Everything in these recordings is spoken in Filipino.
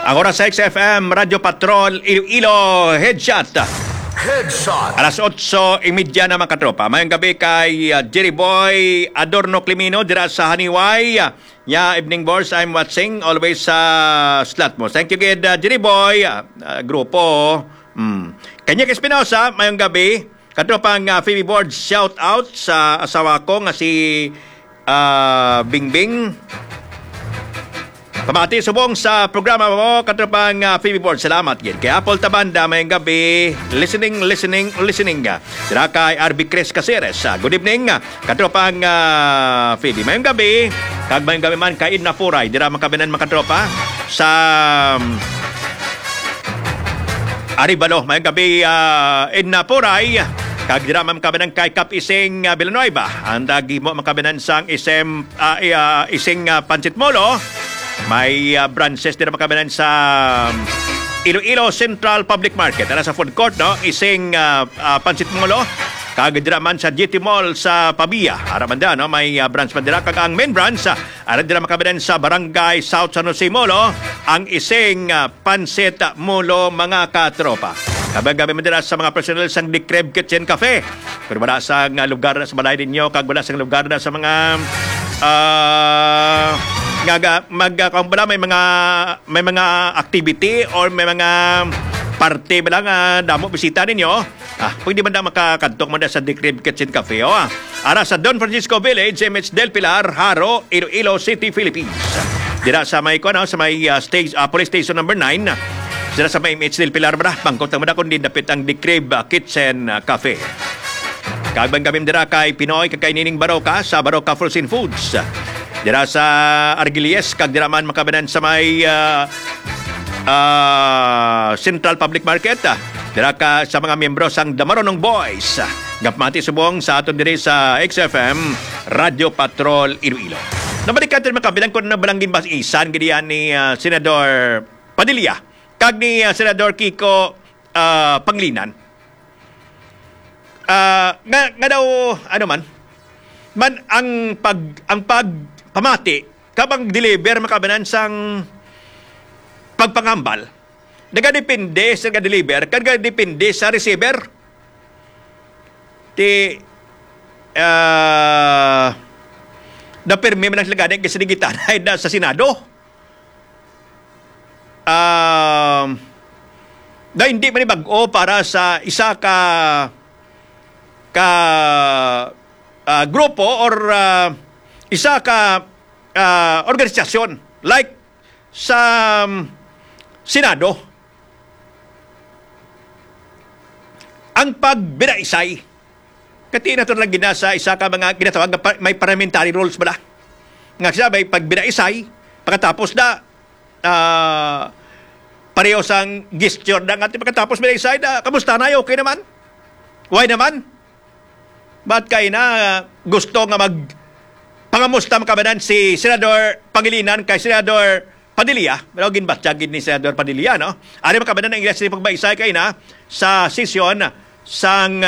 Ang oras sa XFM, Radyo Patrol, Iloilo, Headshot. Alas 8:30 na mga katropa. Mayang gabi kay Jerry Boy Adorno Climino dira sa Haniway. Evening boss, I'm watching always sa slot mo. Thank you kid Jerry Boy. Grupo. Kanya Espinosa, mayang gabi. Katropang Phoebe Board, shout out sa asawa ko nga si Bingbing. Pamati subong sa programa mo, katropang Phoebe Board. Salamat gid. Kay Apple Tabanda, mayang gabi. Listening. Dira kay RB Chris Caceres. Good evening, katropang Phoebe. Mayang gabi. Kag mayang gabi man kay Idna Puray. Dira makabinan mga katropa sa Aribalo. Mayang gabi, Idna Puray. Kag dira makabinan kay Kap Ising Villanueva. Ang dagi mo makabinan sang ising Pancit Molo. May branches din na makabinan sa Iloilo Central Public Market. Ala sa food court, no? Ising Pancit Molo. Kagdira man sa GT Mall sa Pabia. Aramanda, no? May branch man dira. Kag ang main branch, dira makabinan sa Barangay South San Jose Molo. Ang ising Pancit Molo, mga katropa. Kabag-gabi man dira sa mga personal sang The Crab Kitchen Cafe. Pero wala sa lugar na sa balay ninyo. Kag wala sa lugar na sa mga may mga activity or may mga parte ba lang damo bisita ninyo, pwede man na makakadtok man sa The Crab Kitchen Cafe. Ara sa Don Francisco Village, MH Del Pilar, Haro, Iloilo City, Philippines. Dira sa may sa may police station number 9. Dira sa may MH Del Pilar ba, bangkot na kundi dapit ang The Crab Kitchen Cafe. Kagbang kami dira kay Pinoy kay Nining Baroka sa Baroka Frozen Foods. Dira sa Argilies, kag dira man makabinan sa may Central Public Market. Dira ka sa mga miyembro sang Damaronong Boys. Gapmati subong sa aton diri sa XFM Radio Patrol Iloilo. Nabalikan din makabilang ko na balanggin bas isan gadiyan ni Senador Padilla kag ni Senador Kiko Panglinan. Nga daw ano man ang pamati kabang deliver makabanan sang pagpangambal nagadepende sa deliver kag depende sa receiver ti na permi man ang lagadan kasi digitan ay na sa Senado na hindi man bag-o para sa isa ka grupo or isa ka organisasyon like sa Senado. Ang pagbinaisay kati na ito lang ginasa isa ka mga ginatawag na may parliamentary rules ba na nga siya may pagbinaisay pagkatapos na pareho sang gesture na nga pagkatapos binaisay na kamusta na okay naman? Why naman? Ba't kayo na gusto nga pangamusta makabanan si Senador Pangilinan kay Senador Padilla? Pero ginbatsyagin ni Senador Padilla, no? Ari makabanan ang ilas ni pagbaisay kayo na sa sesyon sang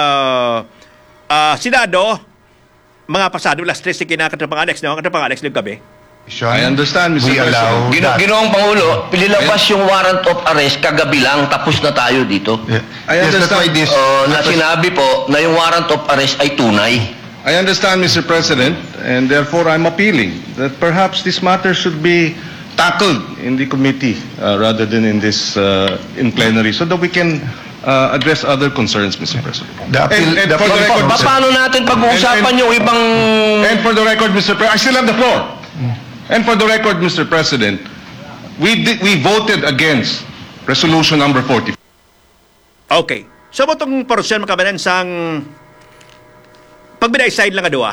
Senado mga pasado las 3 si kinakatrapang Alex, no? Katrapang Alex ng gabi. I understand, Mr. President. Ginoong Pangulo, pililabas yung warrant of arrest kagabi lang, tapos na tayo dito. Yeah. I understand this. Na sinabi po na yung warrant of arrest ay tunay. I understand, Mr. President, and therefore I'm appealing that perhaps this matter should be tackled in the committee rather than in this in plenary so that we can address other concerns, Mr. President. Paano natin pag-uusapan yung ibang... And for the record, Mr. President, I still have the floor. And for the record, Mr. President, we voted against resolution number 40. Okay. So, itong portion makabanan sang pagbinaisay lang adua.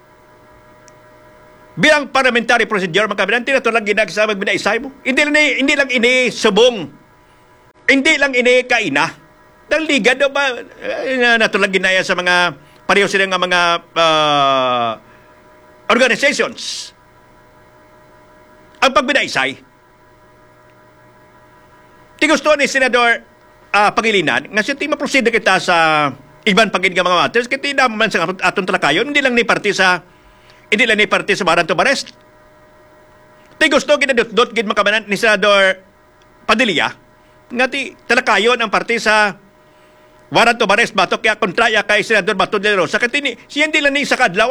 Bilang parliamentary procedure makabanan, tinatulang ginag sa magbinaisay mo. Hindi lang ini subong. Hindi lang ini kaina. Dahil liga daw ba natulang ginaya sa mga pareho sila nga mga organizations. Ang pagbinaisay. Ti gusto ni Senador Pangilinan, nga siya ti maproceed kita sa iban pagin nga mga matters, kaya ti naman sa atong talakayon, hindi lang ni parti sa warrant of arrest. Ti gusto ginadot-dot gid makabanan ni Senador Padilla nga ti talakayon ang parte sa warrant of arrest batok kaya kontraya kay Senador Bato de la Rosa katini siya hindi lang ni sa kadlaw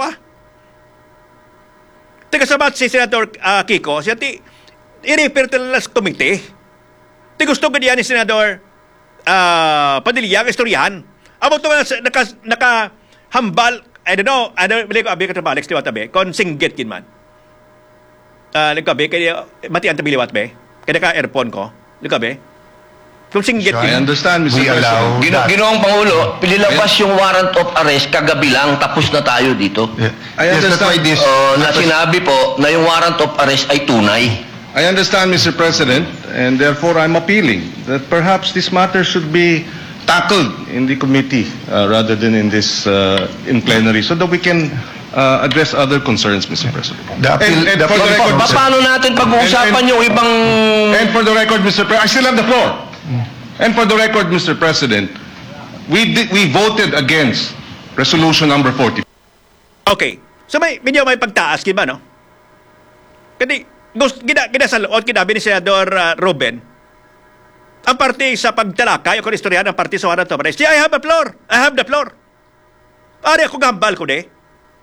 Teka sabat si Senador Kiko siya ti i-refer talaga sa komite ti gusto ka diyan ni Senador Padilla ang istoryahan amo to nakahambal I don't know bili ko abi ka Alex liwat abi kon singgit kin man nagkabi kaya mati ang tabiliwat be kaya ka earphone ko nagkabi kung singgit I understand, Mr. We allow President. Ginoong Pangulo, pinilabas yung warrant of arrest kagabi lang, tapos na tayo dito. I Yes, that's why understand. this... Na sinabi po na yung warrant of arrest ay tunay. I understand, Mr. President, and therefore I'm appealing that perhaps this matter should be tackled in the committee rather than in this in plenary, so that we can address other concerns, Mr. President. The appeal- And the for the appeal- record, Paano natin pag-uusapan yung ibang... And for the record, Mr. President, I still have the floor. And for the record, Mr. President, we voted against resolution number 40. Okay. So medyo may pagtaas kin ba no? Kasi gina sa lood kinabi ni Senador Ruben ang parte sa pagtalakay o istoryahan ang parte sa warrant of arrest. I have the floor. I have the floor. Ari ako gambal ko de.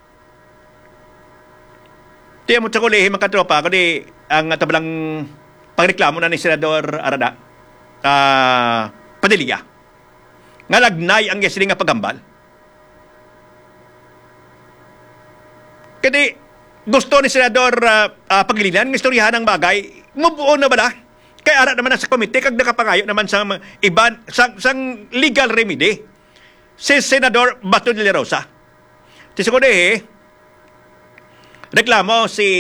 Tiyan mo sa kulihin mga katropa kundi ang tabalang pagreklamo na ni Senador Arada Padilla nga lagnay ang yasili nga pagambal. Kasi gusto ni Senador Pangilinan ng istoryahan ng bagay, mubuo na ba na? Kaya ara naman na sa komite, kag nakapangayo naman sa iban, sang legal remedy, si Senador Bato de la Rosa. Tisa ko reklamo si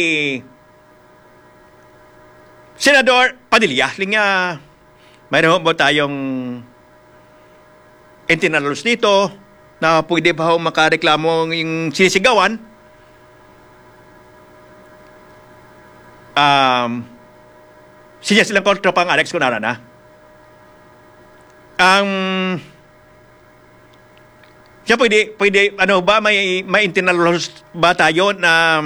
Senador Padilla, linga, mayroon ba tayong internal rules dito na pwede ba makareklamo yung sinisigawan? Siya silang tropang Alex Kunara na. Siya pwede, ano ba, may internal rules ba tayo na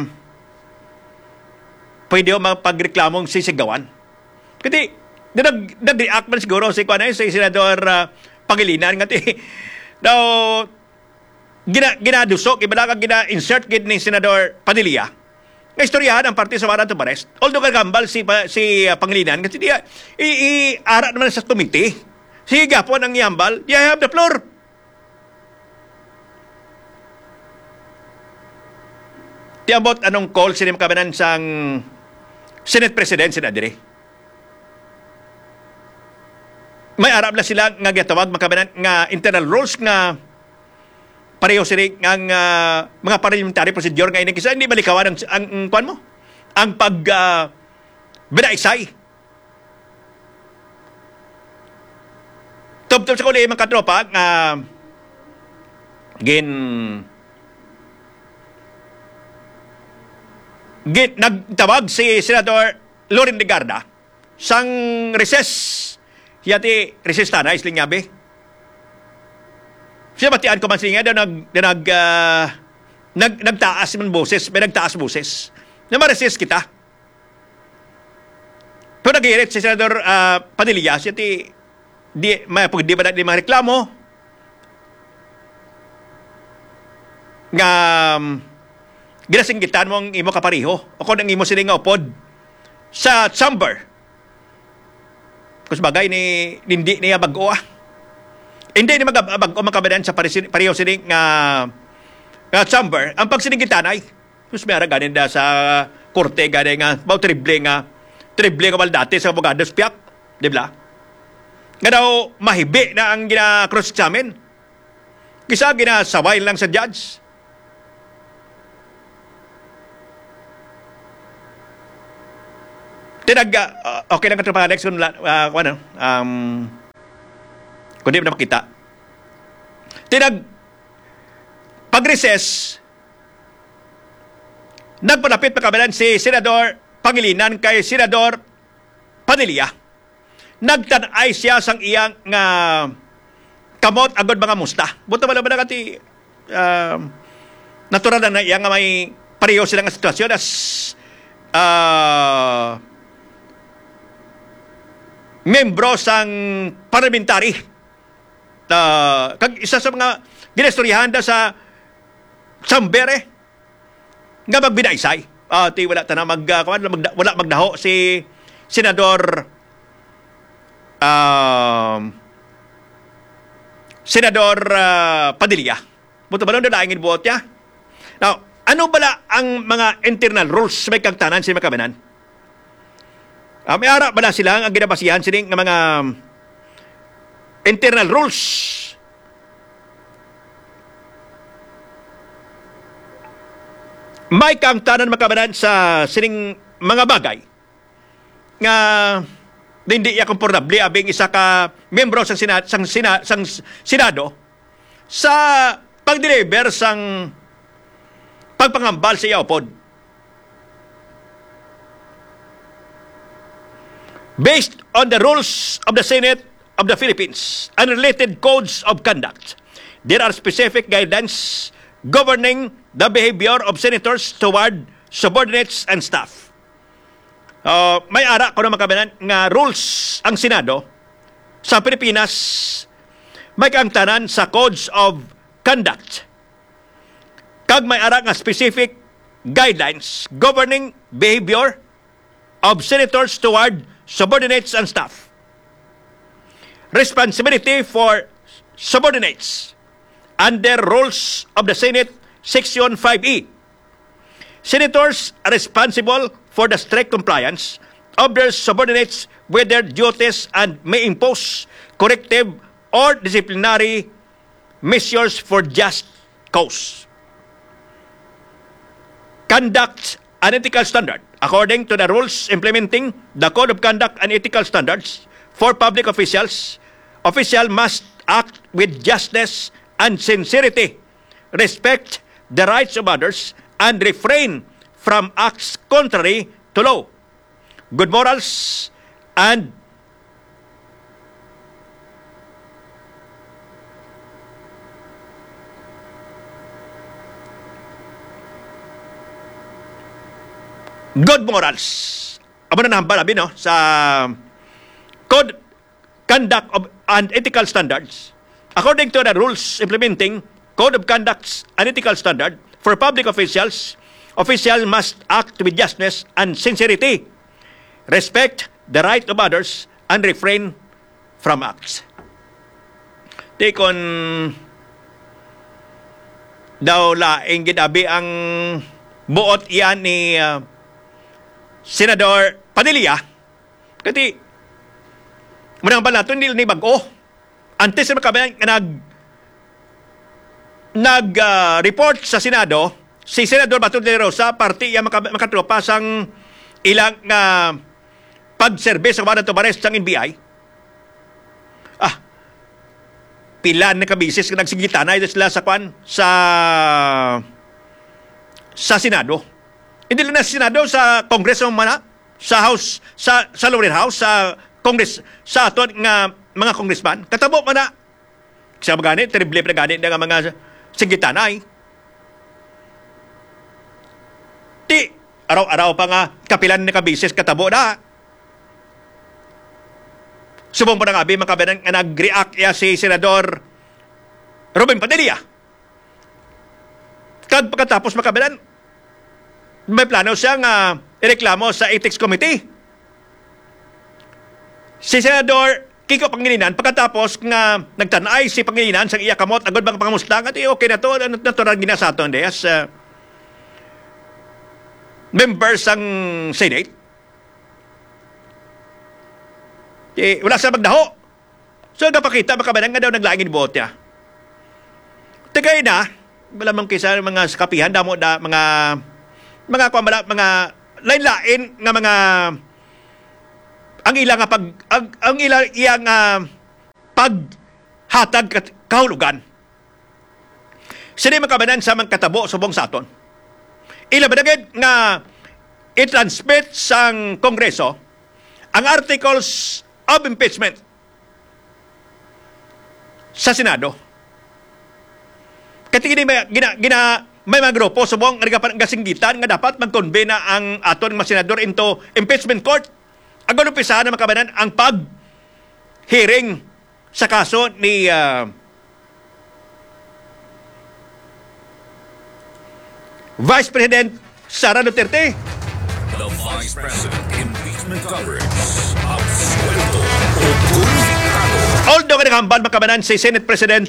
pwede mapagreklamong sisigawan? Kasi, nag-react man siguro si Senador Pangilinan nga daw ginadusok iba lang gina-insert gid ni Senador Padilla nga istoryahan ang parte sa warrant of arrest. Although kagambal si Pangilinan kasi diya i-ara naman sa komite. Sige gapon ang yambal, you have the floor. Tiabot anong call sinim kabanan sang Senate President sinadiri. May arab na sila nga gitawag makabanan nga internal rules nga pareho sila ng mga parliamentary procedure nga inigisa hindi balikawan ang kuan mo ang pag binaisay tub sa kuli mga katropa nagtawag si Senador Loren Legarda sang recess yati resista na isling yabe. Siya batian ko man siya daw nagtaas man boses, may nagtaas boses. Na ma-resist kita. Pero nagirit si Senador Padilla siya di ba na di reklamo nga ginasinggitan mo ang imo kapariho o kung ang imo siling nga upod sa chamber. Kus bagay ni hindi niya bag-o Hindi ni bag-o makabadan sa pareho sining nga chamber. Ang pagsininggitanay, kus may ganin da sa korte ganin nga triple nga baldate sa abogados piyak, di ba? Nga daw mahibi na ang gina-cross examine. Kisa ginasaway lang sa judge. Okay lang ka pa Alex kung di mo na makita. Pag-recess, nagpalapit pa kabalan si Senador Pangilinan kay Senador Padilla. Nagtanay siya sang iyang nga kamot agad mga musta. Buto ba naman kati natural na iyang nga may pareho silang sitwasyon as membro sang parliamentary. Kag isa sa mga ginestoryahan da sa Sambere nga magbinaysay. Ti wala ta na wala magdaho si Senador Padilla. Buto ba nung dalaingin buot niya? Now, ano bala ang mga internal rules sa may kagtanan sa makabanan? May ara bala sila ang ginabasihan sining ng mga internal rules. May kagtanan makabanan sa sining mga bagay nga hindi iya komportable abing isa ka membro sang Senado sa pag-deliver sang pagpangambal sa iya upod. Based on the rules of the Senate of the Philippines and related codes of conduct, there are specific guidelines governing the behavior of senators toward subordinates and staff. May ara ko na makabanan nga rules ang Senado sa Pilipinas, may kaangtanan sa codes of conduct. Kag may ara nga specific guidelines governing behavior of senators toward subordinates and staff. Responsibility for subordinates under rules of the Senate, Section 5E. Senators are responsible for the strict compliance of their subordinates with their duties and may impose corrective or disciplinary measures for just cause. Conduct an ethical standard according to the rules implementing the Code of Conduct and Ethical Standards for public officials. Official must act with justice and sincerity, respect the rights of others, and refrain from acts contrary to law, good morals, and good morals. Amo na nahambal abi no sa Code Conduct of and Ethical Standards. According to the rules implementing Code of Conduct and Ethical Standard for public officials, officials must act with justness and sincerity, respect the right of others, and refrain from acts. Tikon daw laing ginabi ang buot iyan ni Senador Padilla. Kati munang balaton nila ni bago. Antes na makabayan nag-report sa Senado si Senador Bato de Rosa, parti iya makatropa sang ilang pag-service sa Warrant of Arrest ng NBI. Pilan na kabisis na nagsigitana ito sila sa Senado. Hindi lang na sa Senado, sa Congress sa House, sa lower house, sa Congress, sa aton nga mga congressman, katabo man na. Kasi magani, terrible na gani nga mga sigitanay. Di, araw-araw pa nga, kapilan na kabisis, katabo na. Subong pa na nga, makabanan nga nag-react si Senador Robin Padilla. Pagkatapos makabanan, may plano siyang ireklamo sa Ethics Committee. Si Senador Kiko Pangilinan, pagkatapos nga nagtanay si Pangilinan sa iya kamot, agad bang pangamustang, at okay na to, natural ginasaton as members ng Senate. Wala sa magdaho. So, napakita, makabanang nga daw naglangin bote. Tagay na, malamang kaysa mga kapihan, damo da, mga lain-lain nga mga ang ilang paghatag kahulugan. Sini makabanan sa mga katabo subong sa aton. Ila badagid nga i-transmit sang Kongreso ang articles of impeachment sa Senado. Katingin may may mga grupo subong nga singgitan nga dapat mag-convene na ang aton mga senador into impeachment court. Ang upisahan na makabanan ang hearing sa kaso ni Vice President Sara Duterte. The Vice President impeachment coverage. Absuelto o konbiktado. Although kanakahambal makabanan si Senate President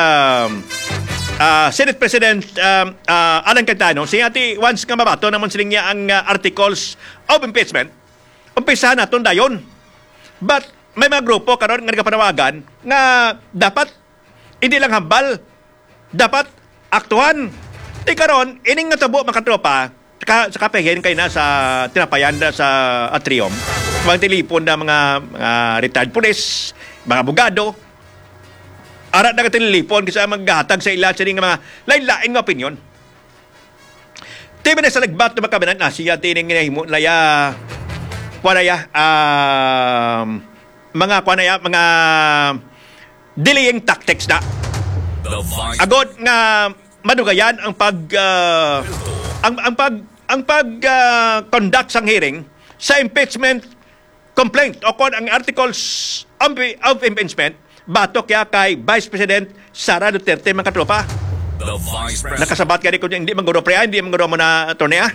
Alan Cayetano, siya ati once nga mabato naman siling niya ang articles of impeachment, umpisahan naton dayon. But may mga grupo karon nga nagapanawagan nga dapat hindi lang hambal, dapat aktuhan. Di karon ining nga tabo mga tropa sa kapahin kayo na sa tinapayan na sa atrium, mga telefon na mga retired police, mga abogado, arat na katilipon kasi maghatag sa ila sa mga lain-lain nga opinion. Tiba na sa nagbat na makabanan na siya tining ginahimo laya mga delaying tactics na. The Vice Agod nga madugayan ang conduct sang hearing sa impeachment complaint o kon ang articles of impeachment batok ya kay Vice President Sara Duterte mga katropa. The Vice President. Nakasabat ka rin kung hindi mangguro preya, hindi mangguro mo na tornea.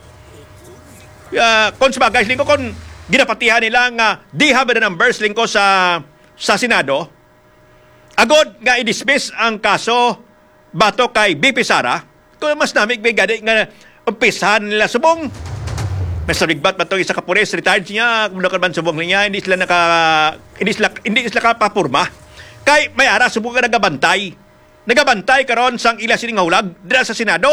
Kung sabagay, lingko kung ginapatihan nila nga di have the numbers lingko sa Senado, agod nga i-dismiss ang kaso batok kay BP Sara, kung mas namig may gadi nga umpisahan nila subong. May sabigbat ba ito isa kapulis, retired niya, kung man subong niya, hindi sila kapapurma. Kay may ara subong ka nagabantay karon sang ila sining hulag dira sa Senado.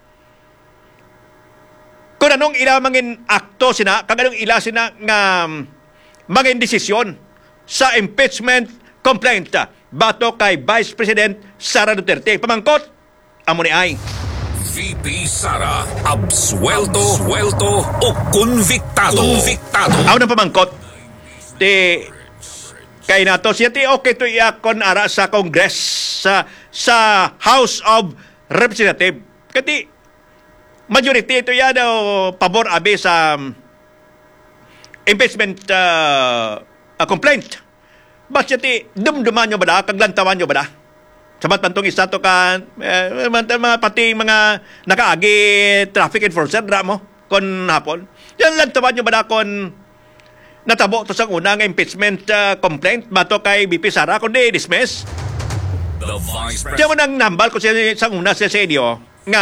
Kung anong ila mangin akto sina, kung anong ila sina nga mangin desisyon sa impeachment complaint bato kay Vice President Sara Duterte. Pamangkot, amo ni ay. VP Sara, absuelto o konbiktado. Ako na pamangkot. Kay nato siya okay to iakon ara sa Congress sa House of Representative. Kati majority ito yan pabor abe sa impeachment complaint. Ba't siya dumduman nyo ba da? Kaglantawan nyo ba da? Sabat pantong isa to ka pati mga nakaagi traffic enforcer dra mo kon hapon. Yan lantawan nyo ba da kon natabo to sa una nga impeachment complaint bato kay BP Sara kundi dismiss. The Vice Diyan mo President. nang nambal ko siya sa una sa inyo nga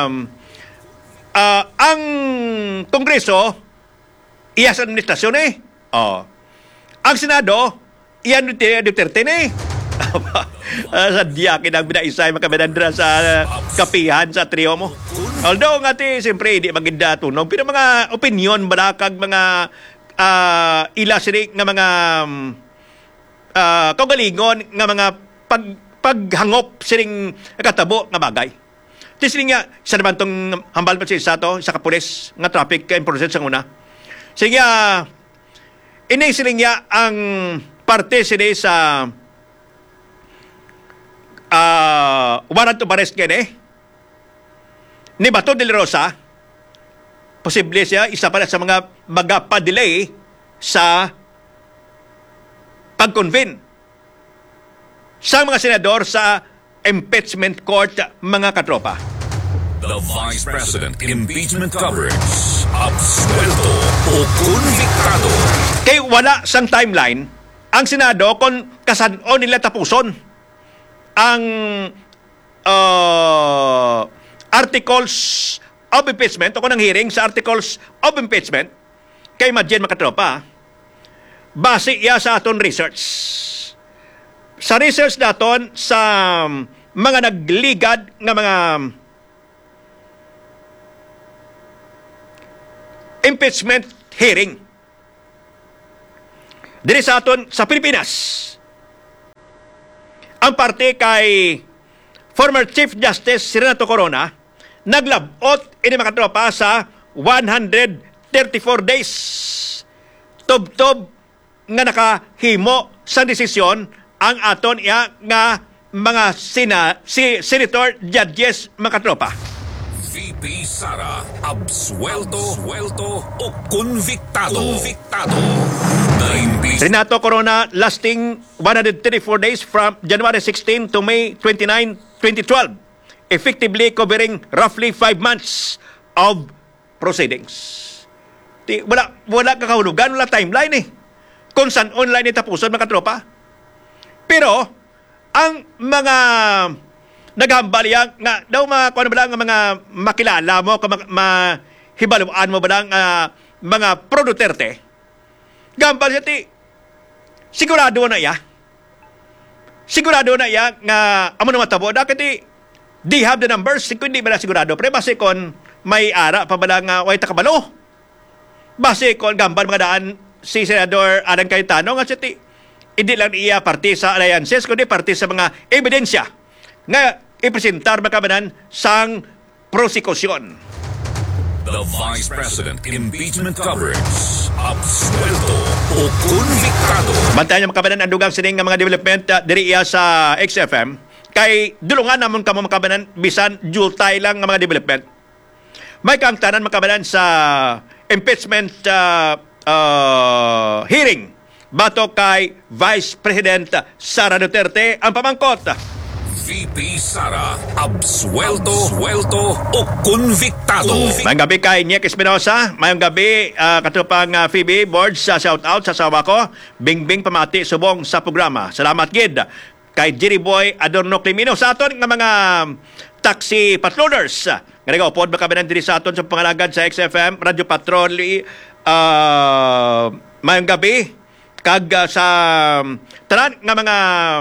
ang Kongreso iya sa administrasyon ang Senado iyan Duterte ni. Sa diya kinang binaisay makabinandra sa kapihan sa trio mo. Although nga siyempre hindi maganda tunog pero mga opinion balakag mga ila sirik nga mga kaugalingon nga mga paghangop siring katabo nga bagay. Tisling nga isa naman tong hambal pa siya to sa kapulis nga traffic enforcer sa una. Sige ini siling nga ang parte sila sa warrant of arrest ni Bato de la Rosa. Posible siya isa pala sa mga magapa-delay sa pag-convene sa mga senador sa impeachment court mga katropa. The Vice President impeachment coverage. Absuelto o konbiktado. Kay wala sang timeline ang Senado kung kasano nila tapuson ang articles of impeachment o kung ang hearing sa articles of impeachment. Kay imagine mga katropa, base iya sa aton research. Sa research naton sa mga nagligad nga mga impeachment hearing diri sa aton sa Pilipinas, ang parte kay former Chief Justice Renato Corona naglabot ini mga tropa sa 134 days tub-tub nga nakahimo sa desisyon ang aton iya nga mga senator judges mga tropa. VP Sara, absuelto o konbiktado. The impeachment Renato Corona lasting 134 days from January 16 to May 29, 2012. Effectively covering roughly 5 months of proceedings. Wala kakahulugan, wala timeline eh. Kung saan online itapuson mga tropa. Pero, ang mga naghambal yan, nga daw mga, kung ano ba lang, mga makilala mo, mahibaluan mo ba lang, mga pro-Duterte, gambal siya sigurado na iya. Sigurado na iya nga amo na matabo. Dakit they have the numbers. Kung hindi ba na sigurado. Pero base kon may ara pa ba lang way takabalo. Base kon gambal mga daan si Senador Alan Cayetano nga siya hindi lang iya parte sa alliances kundi parte sa mga ebidensya nga ipresentar makabanan sang prosekusyon. The Vice President Impeachment Coverage. Absuelto o konviktado. Bantayan niya makabanan ang dugang sining nga mga development diri iya sa XFM. Kay dulungan namon kamo makabanan bisan jutay lang nga mga development. May kaangtanan makabanan sa impeachment hearing batok kay Vice President Sara Duterte ang pamangkot. VP Sara, absuelto, o konviktado. Mayang gabi kay Niek Espinosa. Mayang gabi katupang Phoebe Boards sa shoutout sa sawa ko. Bingbing pamati subong sa programa. Salamat gid kay Jerry Boy Adorno Climino sa aton nga mga taxi patrollers. Nga nag-upod ba kami diri sa aton sa pangalagad sa XFM Radio Patrol. Mayang gabi kag sa tanan nga mga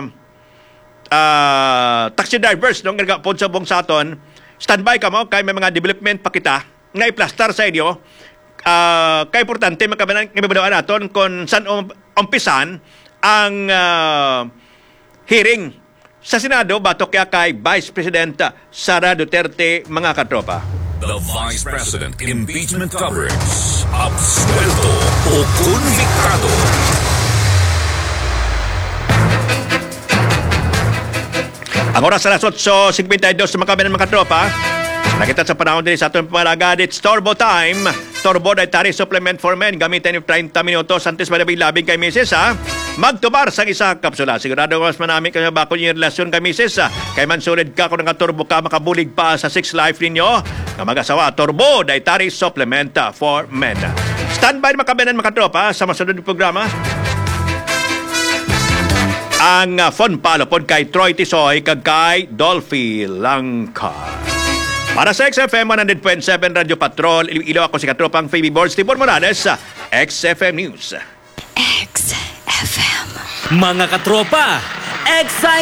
taxi drivers nung nagapod sa buong saton, standby ka mo kay may mga development pa kita nga i-plaster sa inyo. Kay importante makabanan nga naton kung saan umpisan ang hearing sa Senado batok kay Vice President Sara Duterte mga katropa. The Vice President Impeachment Coverage. Absuelto o konviktado. Ang oras sa 8:52 sa makabanan mga tropa. Nakita sa panahon din sa atong pangalaga, it's Turbo Time. Turbo Dietary Supplement for Men. Gamitin yung 30 minutos antes malabing-labing kay Mrs. Magtubar sa isa kapsula. Sigurado mas manami kayo bako yung relasyon kay Mrs. Kay mansulid ka kung turbo ka, makabulig pa sa 6 life ninyo. Na mag-asawa, Turbo Dietary Supplement for Men. Standby makabanan mga tropa sa masunod ng programa. Ang phone palopod kay Troy Tisoy kag kay Dolphy Langka. Para sa XFM 100.7 Radio Patrol, Iloilo ako si katropang Phoebe Boards, Tibor Morales, XFM News. XFM. Mga katropa, excited!